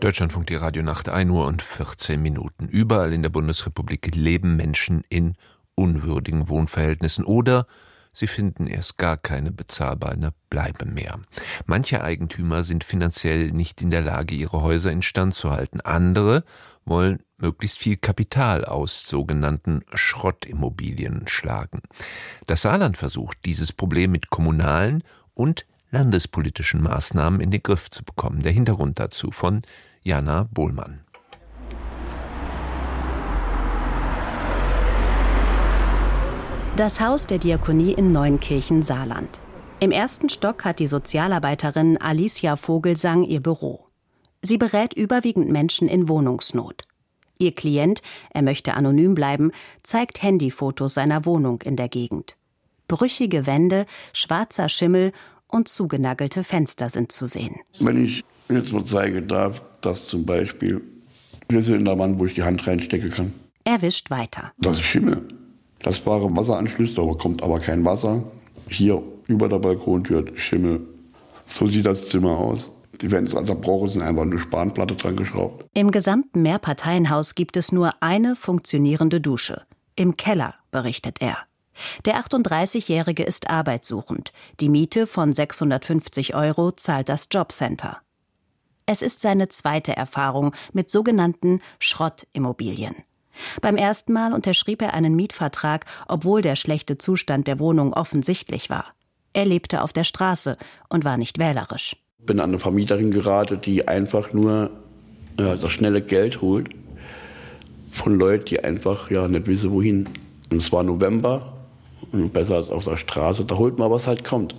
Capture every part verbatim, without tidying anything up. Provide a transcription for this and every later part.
Deutschlandfunk, die Radionacht, ein Uhr und vierzehn Minuten. Überall in der Bundesrepublik leben Menschen in unwürdigen Wohnverhältnissen oder sie finden erst gar keine bezahlbare Bleibe mehr. Manche Eigentümer sind finanziell nicht in der Lage, ihre Häuser instand zu halten. Andere wollen möglichst viel Kapital aus sogenannten Schrottimmobilien schlagen. Das Saarland versucht, dieses Problem mit kommunalen und landespolitischen Maßnahmen in den Griff zu bekommen. Der Hintergrund dazu von Jana Bohlmann. Das Haus der Diakonie in Neunkirchen, Saarland. Im ersten Stock hat die Sozialarbeiterin Alicia Vogelsang ihr Büro. Sie berät überwiegend Menschen in Wohnungsnot. Ihr Klient, er möchte anonym bleiben, zeigt Handyfotos seiner Wohnung in der Gegend. Brüchige Wände, schwarzer Schimmel und zugenagelte Fenster sind zu sehen. Wenn ich jetzt mal zeigen darf, dass zum Beispiel wir sind in der Wand, wo ich die Hand reinstecken kann. Er wischt weiter. Das ist Schimmel. Das waren Wasseranschlüsse, da kommt aber kein Wasser. Hier über der Balkontür Schimmel. So sieht das Zimmer aus. Die Fenster zerbrochen, sind einfach eine Spanplatte dran geschraubt. Im gesamten Mehrparteienhaus gibt es nur eine funktionierende Dusche. Im Keller, berichtet er. Der achtunddreißigjährige ist arbeitssuchend. Die Miete von sechshundertfünfzig Euro zahlt das Jobcenter. Es ist seine zweite Erfahrung mit sogenannten Schrottimmobilien. Beim ersten Mal unterschrieb er einen Mietvertrag, obwohl der schlechte Zustand der Wohnung offensichtlich war. Er lebte auf der Straße und war nicht wählerisch. Ich bin an eine Vermieterin geraten, die einfach nur ja, das schnelle Geld holt von Leuten, die einfach ja, nicht wissen, wohin. Und es war November, und besser als auf der Straße, da holt man, was halt kommt.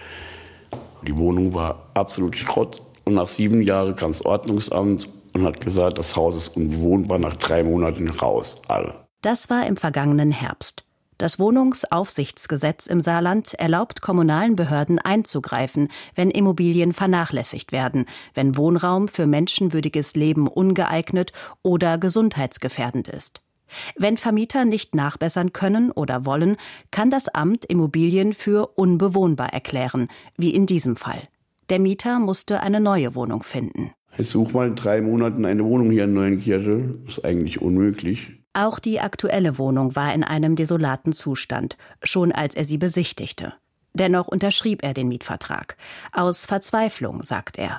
Die Wohnung war absolut Schrott. Und nach sieben Jahren kam das Ordnungsamt und hat gesagt, das Haus ist unbewohnbar, nach drei Monaten raus, alle. Das war im vergangenen Herbst. Das Wohnungsaufsichtsgesetz im Saarland erlaubt kommunalen Behörden einzugreifen, wenn Immobilien vernachlässigt werden, wenn Wohnraum für menschenwürdiges Leben ungeeignet oder gesundheitsgefährdend ist. Wenn Vermieter nicht nachbessern können oder wollen, kann das Amt Immobilien für unbewohnbar erklären, wie in diesem Fall. Der Mieter musste eine neue Wohnung finden. Ich suche mal in drei Monaten eine Wohnung hier in Neunkirchen. Das ist eigentlich unmöglich. Auch die aktuelle Wohnung war in einem desolaten Zustand, schon als er sie besichtigte. Dennoch unterschrieb er den Mietvertrag. Aus Verzweiflung, sagt er.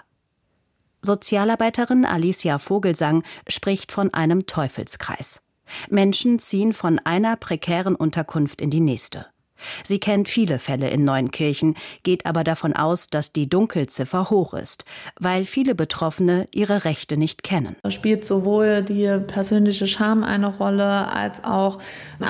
Sozialarbeiterin Alicia Vogelsang spricht von einem Teufelskreis. Menschen ziehen von einer prekären Unterkunft in die nächste. Sie kennt viele Fälle in Neunkirchen, geht aber davon aus, dass die Dunkelziffer hoch ist, weil viele Betroffene ihre Rechte nicht kennen. Da spielt sowohl die persönliche Scham eine Rolle, als auch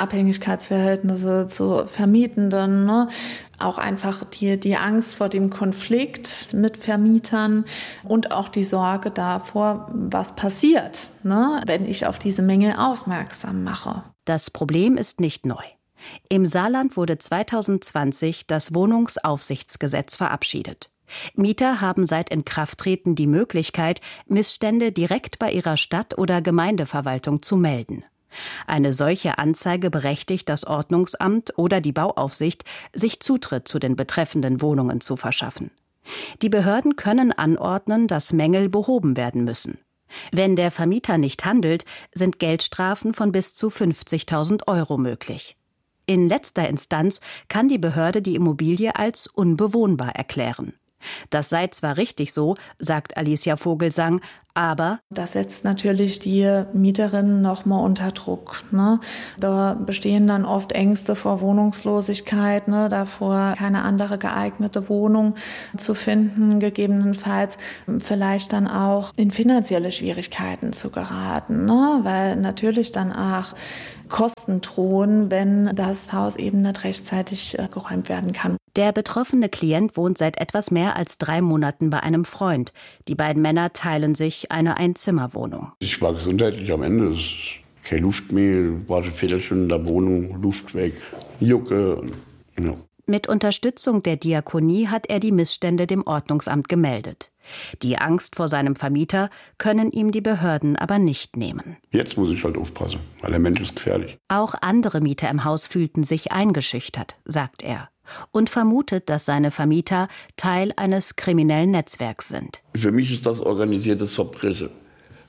Abhängigkeitsverhältnisse zu Vermietenden, ne? Auch einfach die, die Angst vor dem Konflikt mit Vermietern und auch die Sorge davor, was passiert, ne, wenn ich auf diese Mängel aufmerksam mache. Das Problem ist nicht neu. Im Saarland wurde zweitausendzwanzig das Wohnungsaufsichtsgesetz verabschiedet. Mieter haben seit Inkrafttreten die Möglichkeit, Missstände direkt bei ihrer Stadt- oder Gemeindeverwaltung zu melden. Eine solche Anzeige berechtigt das Ordnungsamt oder die Bauaufsicht, sich Zutritt zu den betreffenden Wohnungen zu verschaffen. Die Behörden können anordnen, dass Mängel behoben werden müssen. Wenn der Vermieter nicht handelt, sind Geldstrafen von bis zu fünfzigtausend Euro möglich. In letzter Instanz kann die Behörde die Immobilie als unbewohnbar erklären. Das sei zwar richtig so, sagt Alicia Vogelsang, aber das setzt natürlich die Mieterinnen noch mal unter Druck, ne? Da bestehen dann oft Ängste vor Wohnungslosigkeit, ne? Davor keine andere geeignete Wohnung zu finden, gegebenenfalls vielleicht dann auch in finanzielle Schwierigkeiten zu geraten, ne? Weil natürlich dann auch Kosten drohen, wenn das Haus eben nicht rechtzeitig äh, geräumt werden kann. Der betroffene Klient wohnt seit etwas mehr als drei Monaten bei einem Freund. Die beiden Männer teilen sich eine Einzimmerwohnung. Ich war gesundheitlich am Ende. Es ist keine Luft mehr, war eine Viertelstunde in der Wohnung, Luft weg, Jucke. Ja. Mit Unterstützung der Diakonie hat er die Missstände dem Ordnungsamt gemeldet. Die Angst vor seinem Vermieter können ihm die Behörden aber nicht nehmen. Jetzt muss ich halt aufpassen, weil der Mensch ist gefährlich. Auch andere Mieter im Haus fühlten sich eingeschüchtert, sagt er. Und vermutet, dass seine Vermieter Teil eines kriminellen Netzwerks sind. Für mich ist das organisiertes Verbrechen.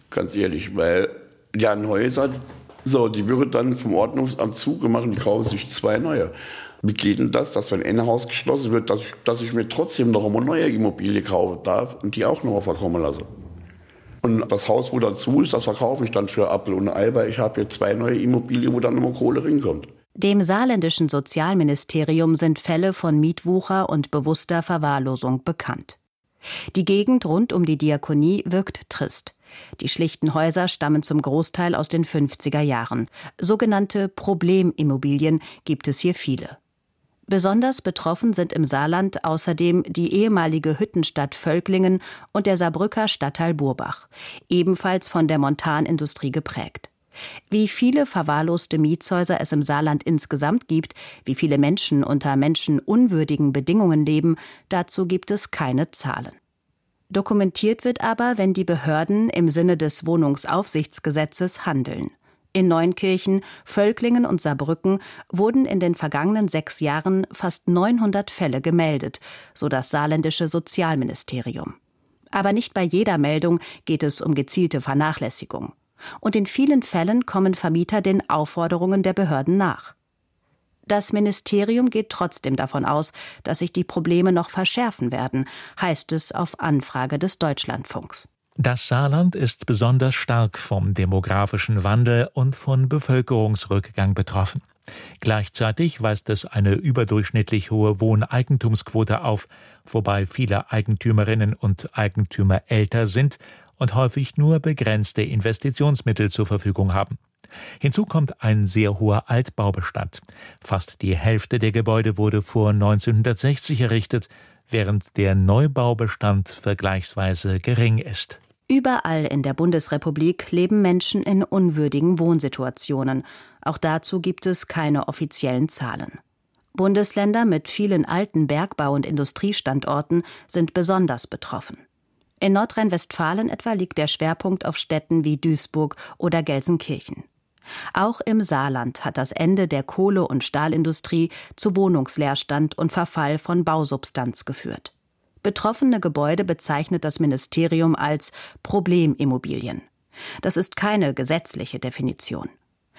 Ganz ehrlich, weil ja, ein Häuser, so, die wird dann vom Ordnungsamt zugemacht und die kaufen sich zwei neue. Wie geht denn das, dass wenn ein Haus geschlossen wird, dass ich, dass ich mir trotzdem noch eine neue Immobilie kaufen darf und die auch noch mal verkommen lasse? Und das Haus, wo dann zu ist, das verkaufe ich dann für Apfel und Ei, weil ich habe jetzt zwei neue Immobilien, wo dann nochmal Kohle reinkommt. Dem saarländischen Sozialministerium sind Fälle von Mietwucher und bewusster Verwahrlosung bekannt. Die Gegend rund um die Diakonie wirkt trist. Die schlichten Häuser stammen zum Großteil aus den fünfziger Jahren. Sogenannte Problemimmobilien gibt es hier viele. Besonders betroffen sind im Saarland außerdem die ehemalige Hüttenstadt Völklingen und der Saarbrücker Stadtteil Burbach, ebenfalls von der Montanindustrie geprägt. Wie viele verwahrloste Mietshäuser es im Saarland insgesamt gibt, wie viele Menschen unter menschenunwürdigen Bedingungen leben, dazu gibt es keine Zahlen. Dokumentiert wird aber, wenn die Behörden im Sinne des Wohnungsaufsichtsgesetzes handeln. In Neunkirchen, Völklingen und Saarbrücken wurden in den vergangenen sechs Jahren fast neunhundert Fälle gemeldet, so das saarländische Sozialministerium. Aber nicht bei jeder Meldung geht es um gezielte Vernachlässigung. Und in vielen Fällen kommen Vermieter den Aufforderungen der Behörden nach. Das Ministerium geht trotzdem davon aus, dass sich die Probleme noch verschärfen werden, heißt es auf Anfrage des Deutschlandfunks. Das Saarland ist besonders stark vom demografischen Wandel und von Bevölkerungsrückgang betroffen. Gleichzeitig weist es eine überdurchschnittlich hohe Wohneigentumsquote auf, wobei viele Eigentümerinnen und Eigentümer älter sind und häufig nur begrenzte Investitionsmittel zur Verfügung haben. Hinzu kommt ein sehr hoher Altbaubestand. Fast die Hälfte der Gebäude wurde vor neunzehnhundertsechzig errichtet, während der Neubaubestand vergleichsweise gering ist. Überall in der Bundesrepublik leben Menschen in unwürdigen Wohnsituationen. Auch dazu gibt es keine offiziellen Zahlen. Bundesländer mit vielen alten Bergbau- und Industriestandorten sind besonders betroffen. In Nordrhein-Westfalen etwa liegt der Schwerpunkt auf Städten wie Duisburg oder Gelsenkirchen. Auch im Saarland hat das Ende der Kohle- und Stahlindustrie zu Wohnungsleerstand und Verfall von Bausubstanz geführt. Betroffene Gebäude bezeichnet das Ministerium als Problemimmobilien. Das ist keine gesetzliche Definition.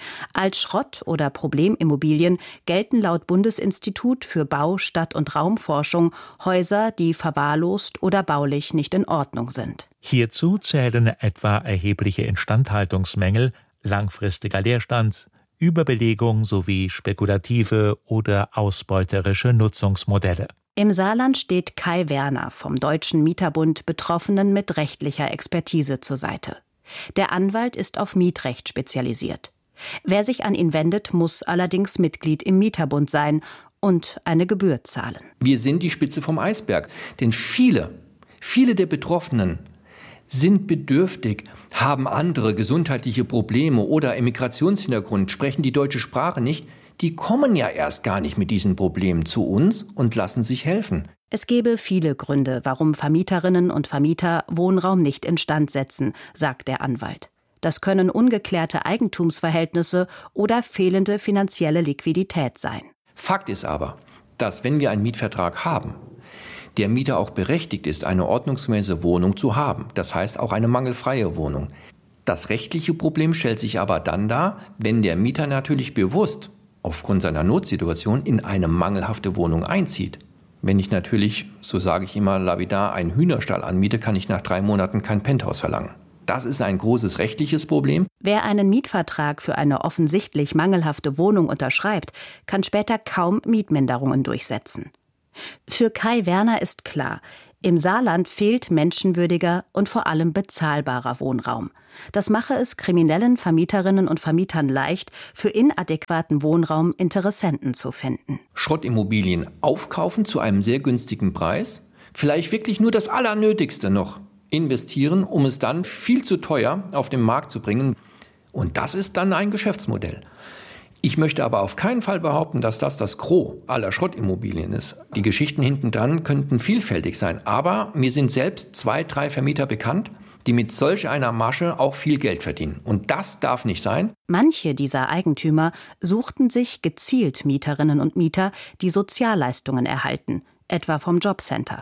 Als Schrott- oder Problemimmobilien gelten laut Bundesinstitut für Bau-, Stadt- und Raumforschung Häuser, die verwahrlost oder baulich nicht in Ordnung sind. Hierzu zählen etwa erhebliche Instandhaltungsmängel, langfristiger Leerstand, Überbelegung sowie spekulative oder ausbeuterische Nutzungsmodelle. Im Saarland steht Kai Werner vom Deutschen Mieterbund Betroffenen mit rechtlicher Expertise zur Seite. Der Anwalt ist auf Mietrecht spezialisiert. Wer sich an ihn wendet, muss allerdings Mitglied im Mieterbund sein und eine Gebühr zahlen. Wir sind die Spitze vom Eisberg, denn viele, viele der Betroffenen sind bedürftig, haben andere gesundheitliche Probleme oder Immigrationshintergrund, sprechen die deutsche Sprache nicht. Die kommen ja erst gar nicht mit diesen Problemen zu uns und lassen sich helfen. Es gebe viele Gründe, warum Vermieterinnen und Vermieter Wohnraum nicht instand setzen, sagt der Anwalt. Das können ungeklärte Eigentumsverhältnisse oder fehlende finanzielle Liquidität sein. Fakt ist aber, dass wenn wir einen Mietvertrag haben, der Mieter auch berechtigt ist, eine ordnungsgemäße Wohnung zu haben. Das heißt auch eine mangelfreie Wohnung. Das rechtliche Problem stellt sich aber dann dar, wenn der Mieter natürlich bewusst aufgrund seiner Notsituation in eine mangelhafte Wohnung einzieht. Wenn ich natürlich, so sage ich immer lapidar, einen Hühnerstall anmiete, kann ich nach drei Monaten kein Penthouse verlangen. Das ist ein großes rechtliches Problem. Wer einen Mietvertrag für eine offensichtlich mangelhafte Wohnung unterschreibt, kann später kaum Mietminderungen durchsetzen. Für Kai Werner ist klar, im Saarland fehlt menschenwürdiger und vor allem bezahlbarer Wohnraum. Das mache es kriminellen Vermieterinnen und Vermietern leicht, für inadäquaten Wohnraum Interessenten zu finden. Schrottimmobilien aufkaufen zu einem sehr günstigen Preis, vielleicht wirklich nur das Allernötigste noch investieren, um es dann viel zu teuer auf den Markt zu bringen. Und das ist dann ein Geschäftsmodell. Ich möchte aber auf keinen Fall behaupten, dass das das Gros aller Schrottimmobilien ist. Die Geschichten hinten dran könnten vielfältig sein. Aber mir sind selbst zwei, drei Vermieter bekannt, die mit solch einer Masche auch viel Geld verdienen. Und das darf nicht sein. Manche dieser Eigentümer suchten sich gezielt Mieterinnen und Mieter, die Sozialleistungen erhalten, etwa vom Jobcenter.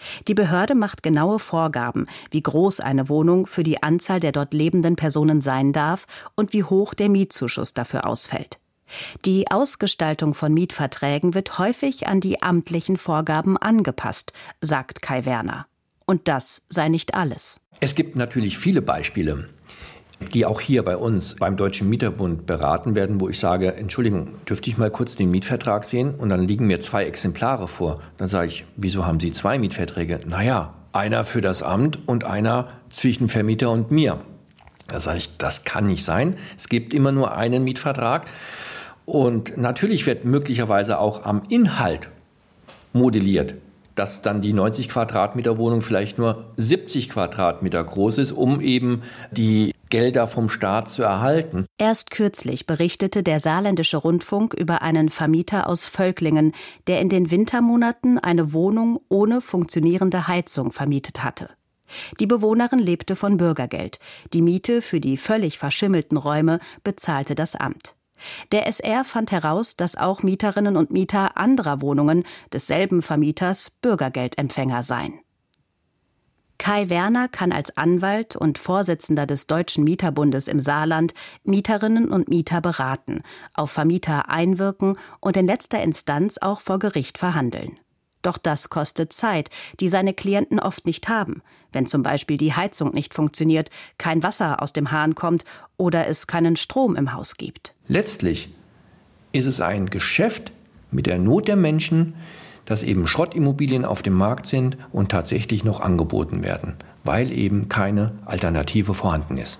Die Behörde macht genaue Vorgaben, wie groß eine Wohnung für die Anzahl der dort lebenden Personen sein darf und wie hoch der Mietzuschuss dafür ausfällt. Die Ausgestaltung von Mietverträgen wird häufig an die amtlichen Vorgaben angepasst, sagt Kai Werner. Und das sei nicht alles. Es gibt natürlich viele Beispiele, die auch hier bei uns beim Deutschen Mieterbund beraten werden, wo ich sage, Entschuldigung, dürfte ich mal kurz den Mietvertrag sehen? Und dann liegen mir zwei Exemplare vor. Dann sage ich, wieso haben Sie zwei Mietverträge? Naja, einer für das Amt und einer zwischen Vermieter und mir. Da sage ich, das kann nicht sein. Es gibt immer nur einen Mietvertrag. Und natürlich wird möglicherweise auch am Inhalt modelliert, dass dann die neunzig Quadratmeter Wohnung vielleicht nur siebzig Quadratmeter groß ist, um eben die Gelder vom Staat zu erhalten. Erst kürzlich berichtete der Saarländische Rundfunk über einen Vermieter aus Völklingen, der in den Wintermonaten eine Wohnung ohne funktionierende Heizung vermietet hatte. Die Bewohnerin lebte von Bürgergeld. Die Miete für die völlig verschimmelten Räume bezahlte das Amt. Der S R fand heraus, dass auch Mieterinnen und Mieter anderer Wohnungen desselben Vermieters Bürgergeldempfänger seien. Kai Werner kann als Anwalt und Vorsitzender des Deutschen Mieterbundes im Saarland Mieterinnen und Mieter beraten, auf Vermieter einwirken und in letzter Instanz auch vor Gericht verhandeln. Doch das kostet Zeit, die seine Klienten oft nicht haben, wenn zum Beispiel die Heizung nicht funktioniert, kein Wasser aus dem Hahn kommt oder es keinen Strom im Haus gibt. Letztlich ist es ein Geschäft mit der Not der Menschen, dass eben Schrottimmobilien auf dem Markt sind und tatsächlich noch angeboten werden, weil eben keine Alternative vorhanden ist.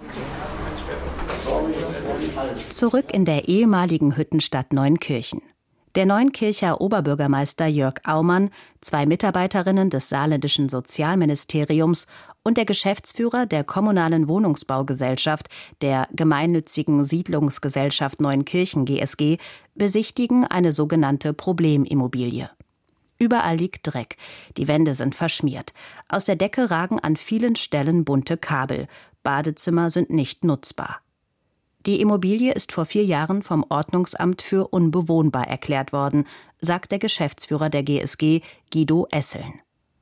Zurück in der ehemaligen Hüttenstadt Neunkirchen. Der Neunkircher Oberbürgermeister Jörg Aumann, zwei Mitarbeiterinnen des saarländischen Sozialministeriums und der Geschäftsführer der kommunalen Wohnungsbaugesellschaft, der gemeinnützigen Siedlungsgesellschaft Neunkirchen G S G, besichtigen eine sogenannte Problemimmobilie. Überall liegt Dreck, die Wände sind verschmiert. Aus der Decke ragen an vielen Stellen bunte Kabel. Badezimmer sind nicht nutzbar. Die Immobilie ist vor vier Jahren vom Ordnungsamt für unbewohnbar erklärt worden, sagt der Geschäftsführer der G S G, Guido Esseln.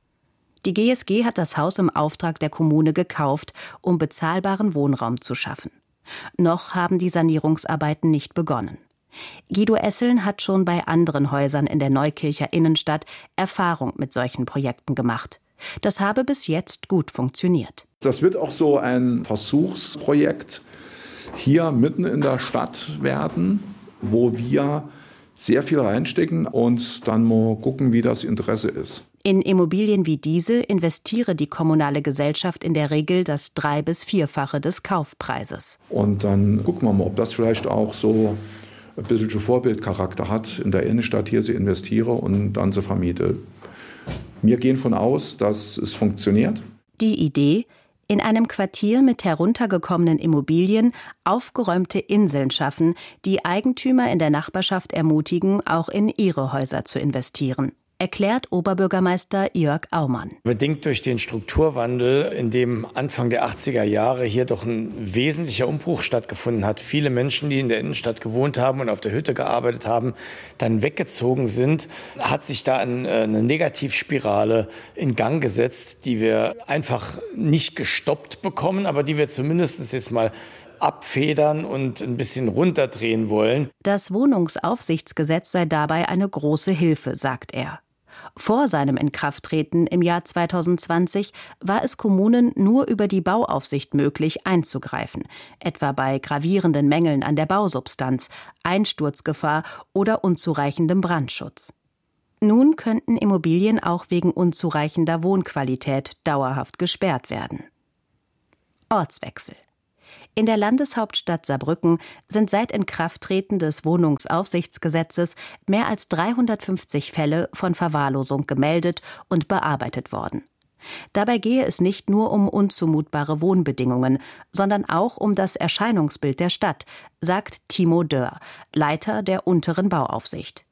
Die G S G hat das Haus im Auftrag der Kommune gekauft, um bezahlbaren Wohnraum zu schaffen. Noch haben die Sanierungsarbeiten nicht begonnen. Guido Esseln hat schon bei anderen Häusern in der Neukircher Innenstadt Erfahrung mit solchen Projekten gemacht. Das habe bis jetzt gut funktioniert. Das wird auch so ein Versuchsprojekt hier mitten in der Stadt werden, wo wir sehr viel reinstecken und dann mal gucken, wie das Interesse ist. In Immobilien wie diese investiere die kommunale Gesellschaft in der Regel das drei- bis vierfache des Kaufpreises. Und dann gucken wir mal, ob das vielleicht auch so ein bisschen Vorbildcharakter hat, in der Innenstadt hier sie investiere und dann sie vermiete. Wir gehen von aus, dass es funktioniert. Die Idee: in einem Quartier mit heruntergekommenen Immobilien aufgeräumte Inseln schaffen, die Eigentümer in der Nachbarschaft ermutigen, auch in ihre Häuser zu investieren, erklärt Oberbürgermeister Jörg Aumann. Bedingt durch den Strukturwandel, in dem Anfang der achtziger Jahre hier doch ein wesentlicher Umbruch stattgefunden hat. Viele Menschen, die in der Innenstadt gewohnt haben und auf der Hütte gearbeitet haben, dann weggezogen sind, hat sich da eine Negativspirale in Gang gesetzt, die wir einfach nicht gestoppt bekommen, aber die wir zumindest jetzt mal abfedern und ein bisschen runterdrehen wollen. Das Wohnungsaufsichtsgesetz sei dabei eine große Hilfe, sagt er. Vor seinem Inkrafttreten im Jahr zweitausendzwanzig war es Kommunen nur über die Bauaufsicht möglich, einzugreifen, etwa bei gravierenden Mängeln an der Bausubstanz, Einsturzgefahr oder unzureichendem Brandschutz. Nun könnten Immobilien auch wegen unzureichender Wohnqualität dauerhaft gesperrt werden. Ortswechsel. In der Landeshauptstadt Saarbrücken sind seit Inkrafttreten des Wohnungsaufsichtsgesetzes mehr als dreihundertfünfzig Fälle von Verwahrlosung gemeldet und bearbeitet worden. Dabei gehe es nicht nur um unzumutbare Wohnbedingungen, sondern auch um das Erscheinungsbild der Stadt, sagt Timo Dörr, Leiter der unteren Bauaufsicht.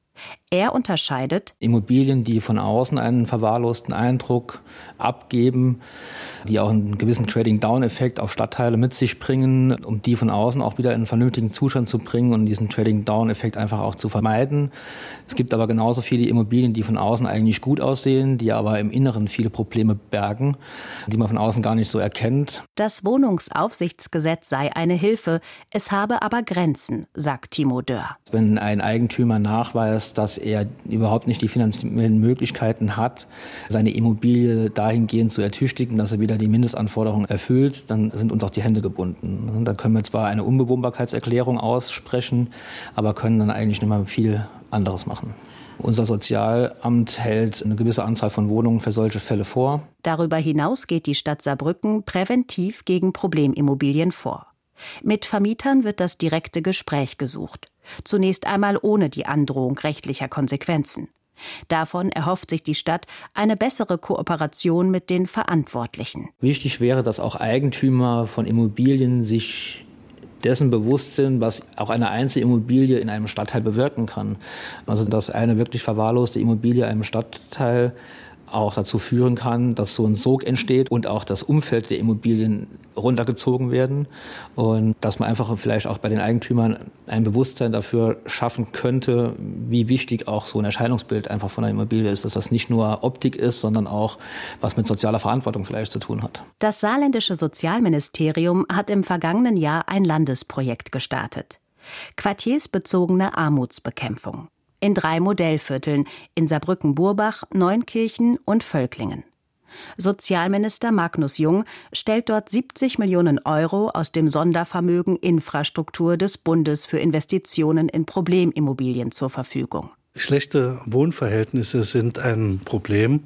Er unterscheidet Immobilien, die von außen einen verwahrlosten Eindruck abgeben, die auch einen gewissen Trading-Down-Effekt auf Stadtteile mit sich bringen, um die von außen auch wieder in einen vernünftigen Zustand zu bringen und diesen Trading-Down-Effekt einfach auch zu vermeiden. Es gibt aber genauso viele Immobilien, die von außen eigentlich gut aussehen, die aber im Inneren viele Probleme bergen, die man von außen gar nicht so erkennt. Das Wohnungsaufsichtsgesetz sei eine Hilfe, es habe aber Grenzen, sagt Timo Dörr. Wenn ein Eigentümer nachweist, dass er überhaupt nicht die finanziellen Möglichkeiten hat, seine Immobilie dahingehend zu ertüchtigen, dass er wieder die Mindestanforderungen erfüllt, dann sind uns auch die Hände gebunden. Dann können wir zwar eine Unbewohnbarkeitserklärung aussprechen, aber können dann eigentlich nicht mehr viel anderes machen. Unser Sozialamt hält eine gewisse Anzahl von Wohnungen für solche Fälle vor. Darüber hinaus geht die Stadt Saarbrücken präventiv gegen Problemimmobilien vor. Mit Vermietern wird das direkte Gespräch gesucht. Zunächst einmal ohne die Androhung rechtlicher Konsequenzen. Davon erhofft sich die Stadt eine bessere Kooperation mit den Verantwortlichen. Wichtig wäre, dass auch Eigentümer von Immobilien sich dessen bewusst sind, was auch eine Einzelimmobilie in einem Stadtteil bewirken kann. Also dass eine wirklich verwahrloste Immobilie einem Stadtteil auch dazu führen kann, dass so ein Sog entsteht und auch das Umfeld der Immobilien runtergezogen werden und dass man einfach vielleicht auch bei den Eigentümern ein Bewusstsein dafür schaffen könnte, wie wichtig auch so ein Erscheinungsbild einfach von einer Immobilie ist, dass das nicht nur Optik ist, sondern auch was mit sozialer Verantwortung vielleicht zu tun hat. Das saarländische Sozialministerium hat im vergangenen Jahr ein Landesprojekt gestartet. Quartiersbezogene Armutsbekämpfung. In drei Modellvierteln, in Saarbrücken-Burbach, Neunkirchen und Völklingen. Sozialminister Magnus Jung stellt dort siebzig Millionen Euro aus dem Sondervermögen Infrastruktur des Bundes für Investitionen in Problemimmobilien zur Verfügung. Schlechte Wohnverhältnisse sind ein Problem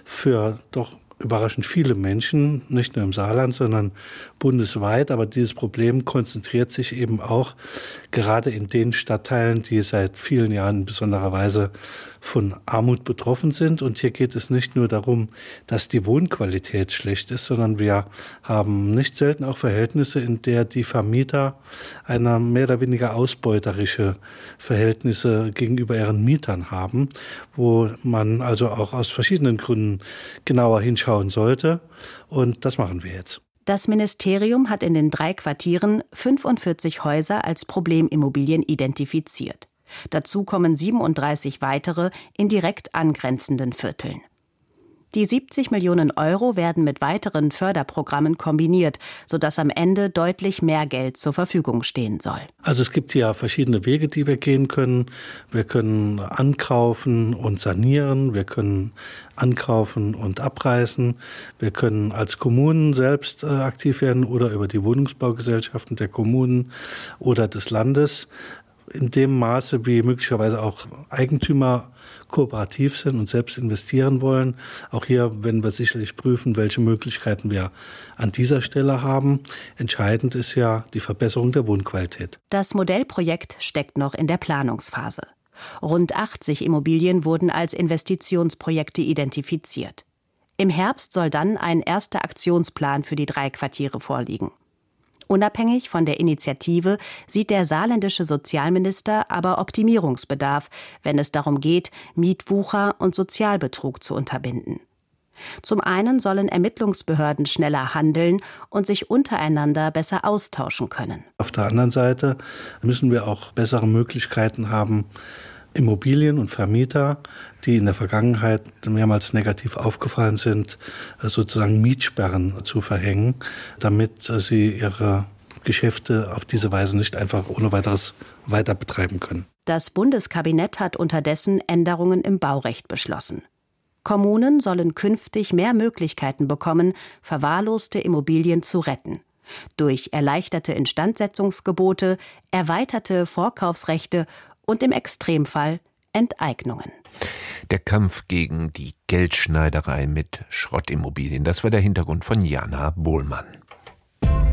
für doch überraschend viele Menschen, nicht nur im Saarland, sondern bundesweit. Aber dieses Problem konzentriert sich eben auch gerade in den Stadtteilen, die seit vielen Jahren in besonderer Weise von Armut betroffen sind. Und hier geht es nicht nur darum, dass die Wohnqualität schlecht ist, sondern wir haben nicht selten auch Verhältnisse, in der die Vermieter eine mehr oder weniger ausbeuterische Verhältnisse gegenüber ihren Mietern haben, wo man also auch aus verschiedenen Gründen genauer hinschauen sollte. Und das machen wir jetzt. Das Ministerium hat in den drei Quartieren fünfundvierzig Häuser als Problemimmobilien identifiziert. Dazu kommen siebenunddreißig weitere in direkt angrenzenden Vierteln. Die siebzig Millionen Euro werden mit weiteren Förderprogrammen kombiniert, sodass am Ende deutlich mehr Geld zur Verfügung stehen soll. Also es gibt ja verschiedene Wege, die wir gehen können. Wir können ankaufen und sanieren, wir können ankaufen und abreißen, wir können als Kommunen selbst äh, aktiv werden oder über die Wohnungsbaugesellschaften der Kommunen oder des Landes. In dem Maße, wie möglicherweise auch Eigentümer kooperativ sind und selbst investieren wollen. Auch hier werden wir sicherlich prüfen, welche Möglichkeiten wir an dieser Stelle haben. Entscheidend ist ja die Verbesserung der Wohnqualität. Das Modellprojekt steckt noch in der Planungsphase. Rund achtzig Immobilien wurden als Investitionsprojekte identifiziert. Im Herbst soll dann ein erster Aktionsplan für die drei Quartiere vorliegen. Unabhängig von der Initiative sieht der saarländische Sozialminister aber Optimierungsbedarf, wenn es darum geht, Mietwucher und Sozialbetrug zu unterbinden. Zum einen sollen Ermittlungsbehörden schneller handeln und sich untereinander besser austauschen können. Auf der anderen Seite müssen wir auch bessere Möglichkeiten haben, Immobilien und Vermieter, die in der Vergangenheit mehrmals negativ aufgefallen sind, sozusagen Mietsperren zu verhängen, damit sie ihre Geschäfte auf diese Weise nicht einfach ohne weiteres weiter betreiben können. Das Bundeskabinett hat unterdessen Änderungen im Baurecht beschlossen. Kommunen sollen künftig mehr Möglichkeiten bekommen, verwahrloste Immobilien zu retten. Durch erleichterte Instandsetzungsgebote, erweiterte Vorkaufsrechte und im Extremfall Enteignungen. Der Kampf gegen die Geldschneiderei mit Schrottimmobilien, das war der Hintergrund von Jana Bohlmann.